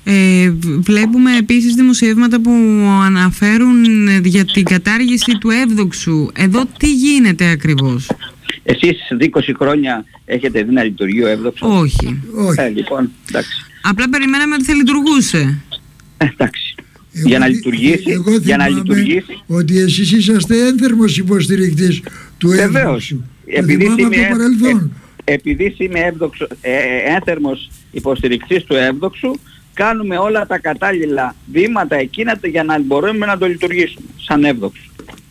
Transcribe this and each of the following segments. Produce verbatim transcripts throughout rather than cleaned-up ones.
Ε, βλέπουμε επίσης δημοσιεύματα που αναφέρουν για την κατάργηση του εύδοξου. Εδώ τι γίνεται ακριβώς? Εσείς είκοσι χρόνια έχετε δει να λειτουργεί ο εύδοξος? Όχι. Ε, λοιπόν, εντάξει. Απλά περιμέναμε ότι θα λειτουργούσε. Ε, εντάξει. Εγώ, για να λειτουργήσει, εγώ για να λειτουργήσει. Ότι εσείς είσαστε ένθερμος υποστηρικτής του εύδοξου. Επειδή είμαι, από το παρελθόν. Ε, επειδή είμαι εύδοξο, ε, ένθερμος υποστηρικτής του εύδοξου, κάνουμε όλα τα κατάλληλα βήματα εκείνα για να μπορούμε να το λειτουργήσουμε σαν εύδοξο.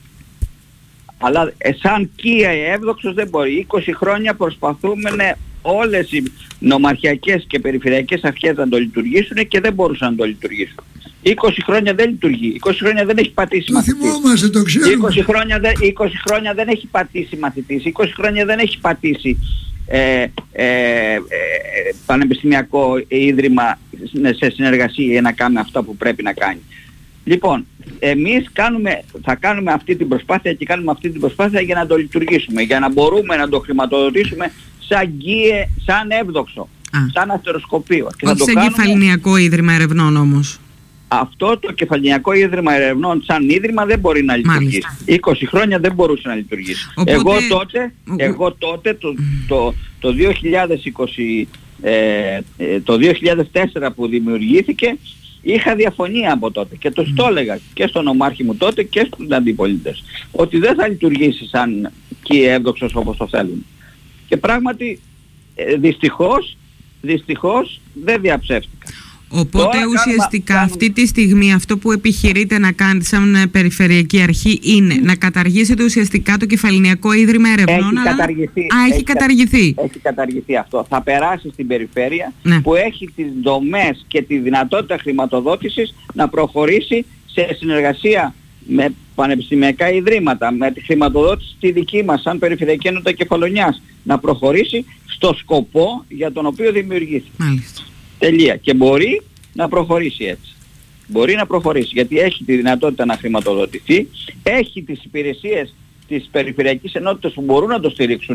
Αλλά ε, σαν Κία εύδοξος δεν μπορεί. είκοσι χρόνια προσπαθούμε ναι, όλες οι νομαρχιακές και περιφερειακές αρχές να το λειτουργήσουν και δεν μπορούσαν να το λειτουργήσουν. είκοσι χρόνια δεν λειτουργεί. είκοσι χρόνια δεν έχει πατήσει μαθητής. Το θυμόμαστε, το ξέρουμε. είκοσι χρόνια, δεν, είκοσι χρόνια δεν έχει πατήσει μαθητής. είκοσι χρόνια δεν έχει πατήσει ε, ε, ε, πανεπιστημιακό ίδρυμα σε συνεργασία για να κάνει αυτά που πρέπει να κάνει. Λοιπόν, εμείς κάνουμε, θα κάνουμε αυτή την προσπάθεια και κάνουμε αυτή την προσπάθεια για να το λειτουργήσουμε, για να μπορούμε να το χρηματοδοτήσουμε σαν γκίε, σαν εύδοξο, Α. σαν αστεροσκοπείο. Όχι σε κάνουμε... κεφαληνιακό ίδρυμα ερευνών όμως. Αυτό το κεφαληνιακό ίδρυμα ερευνών σαν ίδρυμα δεν μπορεί να λειτουργήσει. Μάλιστα. είκοσι χρόνια δεν μπορούσε να λειτουργήσει. Οπότε... Εγώ τότε, εγώ τότε το, το, το, δύο χιλιάδες είκοσι, ε, το δύο χιλιάδες τέσσερα που δημιουργήθηκε, είχα διαφωνία από τότε και το το έλεγα και στον ομάρχη μου τότε και στους αντιπολίτες ότι δεν θα λειτουργήσει σαν Κία εύδοξος όπως το θέλουν. Και πράγματι ε, δυστυχώς, δυστυχώς δεν διαψεύτηκα. Οπότε τώρα ουσιαστικά κάνουμε, αυτή τη στιγμή αυτό που επιχειρείτε να κάνετε σαν περιφερειακή αρχή είναι να καταργήσετε ουσιαστικά το κεφαληνιακό ίδρυμα ερευνών. Έχει καταργηθεί. Α, έχει, έχει καταργηθεί. Έχει καταργηθεί αυτό. Θα περάσει στην περιφέρεια ναι. που έχει τις δομές και τη δυνατότητα χρηματοδότησης να προχωρήσει σε συνεργασία με πανεπιστημιακά ιδρύματα, με τη χρηματοδότηση τη δική μας σαν Περιφερειακή Ενότητα Κεφαλονιάς, να προχωρήσει στο σκοπό για τον οποίο δημιουργήθηκε. Μάλιστα. Τελεία. Και μπορεί να προχωρήσει έτσι. Μπορεί να προχωρήσει γιατί έχει τη δυνατότητα να χρηματοδοτηθεί, έχει τις υπηρεσίες της Περιφερειακής Ενότητας που μπορούν να το στηρίξουν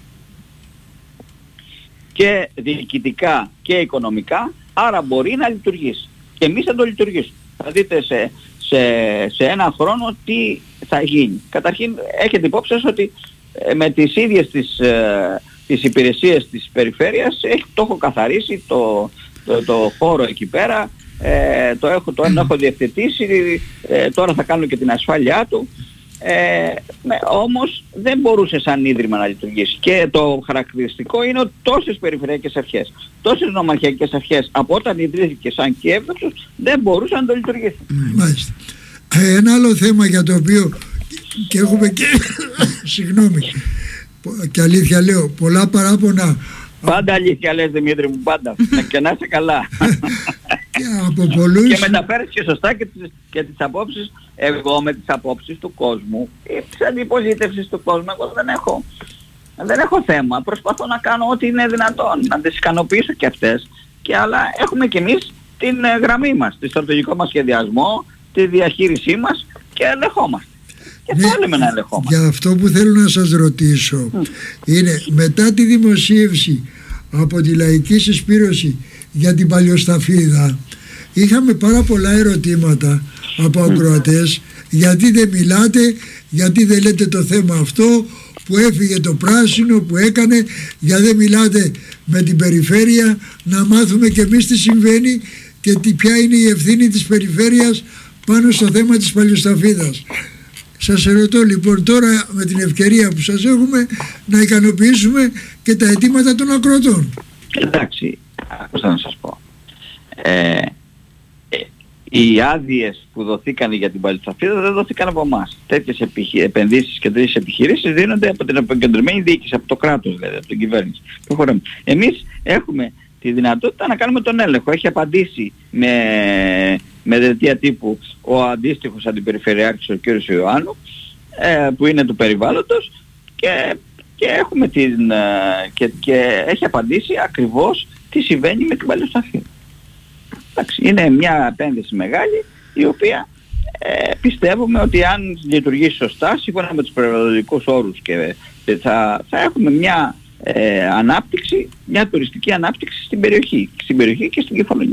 και διοικητικά και οικονομικά, άρα μπορεί να λειτουργήσει. Και εμείς θα το λειτουργήσουμε. Θα δείτε σε, σε, σε ένα χρόνο τι θα γίνει. Καταρχήν έχετε υπόψη σας ότι ε, με τις ίδιες τις, ε, τις υπηρεσίες της περιφέρειας έχει, το έχω καθαρίσει το, το, το χώρο εκεί πέρα, ε, το έχω, το έχω διευθετήσει, ε, τώρα θα κάνω και την ασφάλειά του. Ε, με, όμως δεν μπορούσε σαν ίδρυμα να λειτουργήσει και το χαρακτηριστικό είναι ότι τόσες περιφερειακές αρχές, τόσες νομαρχιακές αρχές από όταν ιδρύθηκε σαν Κία εύδοξος δεν μπορούσαν να το λειτουργήσουν. Μάλιστα. Ένα άλλο θέμα για το οποίο και έχουμε και συγγνώμη και αλήθεια λέω πολλά παράπονα. Πάντα αλήθεια λες Δημήτρη μου, πάντα και να είσαι καλά. Και από πολλούς... και μεταφέρεις και σωστά και τις, και τις απόψεις. Εγώ με τις απόψεις του κόσμου ή της αντιπολίτευσης του κόσμου εγώ δεν έχω, δεν έχω θέμα. Προσπαθώ να κάνω ό,τι είναι δυνατόν, να τις ικανοποιήσω και αυτές. Και, αλλά έχουμε και εμείς την ε, γραμμή μας, τη στρατηγικό μας σχεδιασμό, τη διαχείρισή μας και ελεγχόμαστε. Και ναι, θέλουμε να ελεγχόμαστε. Για αυτό που θέλω να σας ρωτήσω mm. είναι μετά τη δημοσίευση από τη Λαϊκή Συσπήρωση για την Παλιοσταφίδα είχαμε πάρα πολλά ερωτήματα από ακροατές, γιατί δεν μιλάτε, γιατί δεν λέτε το θέμα αυτό που έφυγε το πράσινο, που έκανε, γιατί δεν μιλάτε με την περιφέρεια να μάθουμε και εμείς τι συμβαίνει και τι, ποια είναι η ευθύνη της περιφέρειας πάνω στο θέμα της Παλιοσταφίδας. Σας ερωτώ λοιπόν τώρα με την ευκαιρία που σας έχουμε να ικανοποιήσουμε και τα αιτήματα των ακροατών. Εντάξει, πώς θα να σας πω. Ε, οι άδειες που δοθήκαν για την Παλιοσταφίδα δεν δόθηκαν από εμάς. Τέτοιες επιχει... επενδύσεις και τέτοιες επιχειρήσεις δίνονται από την επικεντρωμένη διοίκηση, από το κράτος δηλαδή, από την κυβέρνηση. Εμείς έχουμε τη δυνατότητα να κάνουμε τον έλεγχο. Έχει απαντήσει με, με δελτία τύπου ο αντίστοιχος αντιπεριφερειάρχης ο κ. Ιωάννου, ε, που είναι του περιβάλλοντος και, και, έχουμε την, ε, και, και έχει απαντήσει ακριβώς τι συμβαίνει με την Παλιοσταφίδα. Είναι μια επένδυση μεγάλη η οποία ε, πιστεύουμε ότι αν λειτουργήσει σωστά σύμφωνα με τους περιβαλλοντικούς όρους και θα, θα έχουμε μια ε, ανάπτυξη, μια τουριστική ανάπτυξη στην περιοχή, στην περιοχή και στην Κεφαλονιά.